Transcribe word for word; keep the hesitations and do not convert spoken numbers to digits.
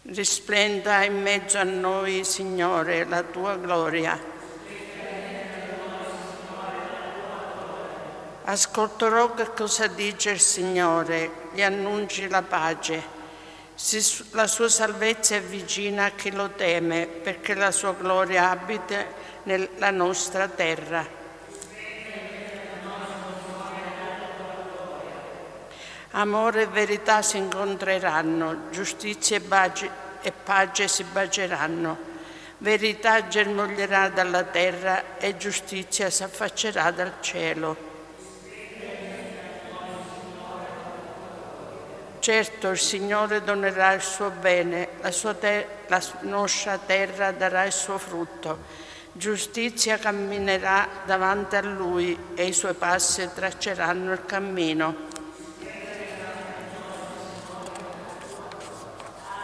Risplenda in mezzo a noi, Signore, la tua gloria. Ascolterò che cosa dice il Signore, gli annunci la pace. La sua salvezza è vicina a chi lo teme, perché la sua gloria abita nella nostra terra. Amore e verità si incontreranno, giustizia e pace si bacieranno. Verità germoglierà dalla terra e giustizia si affaccerà dal cielo. Certo, il Signore donerà il suo bene, la, sua ter- la nostra terra darà il suo frutto. Giustizia camminerà davanti a Lui e i suoi passi tracceranno il cammino.